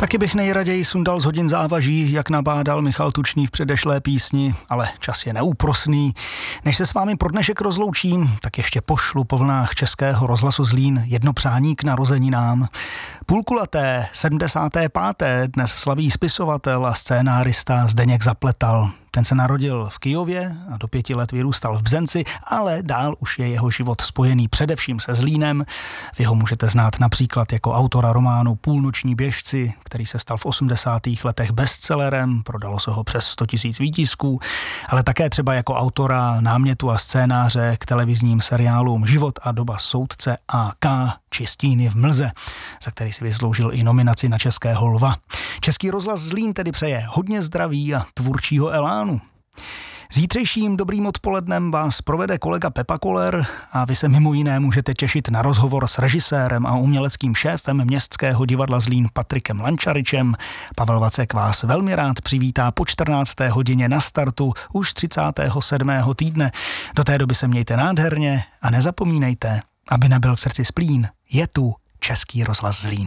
Taky bych nejraději sundal z hodin závaží, jak nabádal Michal Tučný v předešlé písni, ale čas je neúprosný. Než se s vámi pro dnešek rozloučím, tak ještě pošlu po vlnách Českého rozhlasu Zlín jedno přání k narozeninám. Půlkulaté 75. dnes slaví spisovatel a scénárista Zdeněk Zapletal. Ten se narodil v Kyjově a do 5 let vyrůstal v Bzenci, ale dál už je jeho život spojený především se Zlínem. Vy ho můžete znát například jako autora románu Půlnoční běžci, který se stal v 80. letech bestsellerem, prodalo se ho přes 100 000 výtisků, ale také třeba jako autora námětu a scénáře k televizním seriálům Život a doba soudce A.K. či Stíny v mlze, za který si vysloužil i nominaci na Českého lva. Český rozhlas Zlín tedy přeje hodně zdraví a tvůrčího elánu. Zítřejším dobrým odpolednem vás provede kolega Pepa Koller a vy se mimo jiné můžete těšit na rozhovor s režisérem a uměleckým šéfem Městského divadla Zlín Patrikem Lančaričem. Pavel Vacek vás velmi rád přivítá po 14. hodině na startu už 37. týdne. Do té doby se mějte nádherně a nezapomínejte, aby nebyl v srdci splín, je tu Český rozhlas Zlín.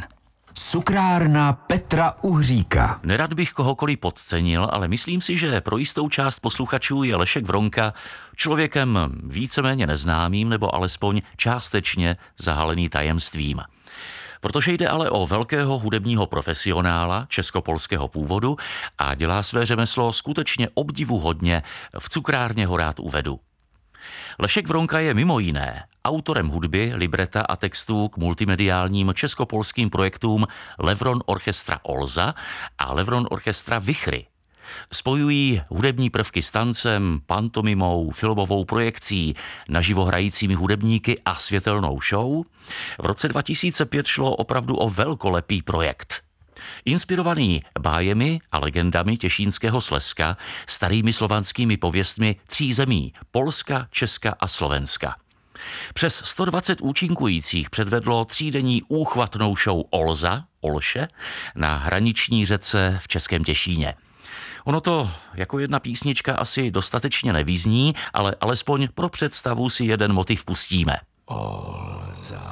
Cukrárna Petra Uhříka. Nerad bych kohokoliv podcenil, ale myslím si, že pro jistou část posluchačů je Lešek Vronka člověkem víceméně neznámým nebo alespoň částečně zahalený tajemstvím. Protože jde ale o velkého hudebního profesionála českopolského původu a dělá své řemeslo skutečně obdivuhodně, v cukrárně ho rád uvedu. Lešek Vronka je mimo jiné autorem hudby, libreta a textů k multimediálním českopolským projektům Levron Orchestra Olza a Levron Orchestra Vichry. Spojují hudební prvky s tancem, pantomimou, filmovou projekcí, naživo hrajícími hudebníky a světelnou show. V roce 2005 šlo opravdu o velkolepý projekt. Inspirovaný bájemi a legendami Těšínského Slezska, starými slovanskými pověstmi 3 zemí, Polska, Česka a Slovenska. Přes 120 účinkujících předvedlo 3denní úchvatnou show Olše na hraniční řece v Českém Těšíně. Ono to jako jedna písnička asi dostatečně nevyzní, ale alespoň pro představu si jeden motiv pustíme. Olza.